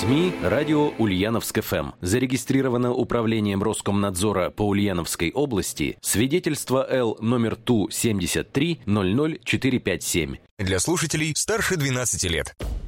СМИ «Радио Ульяновск ФМ». Зарегистрировано Управлением Роскомнадзора по Ульяновской области свидетельство Л номер ТУ 73 00457. Для слушателей старше 12 лет.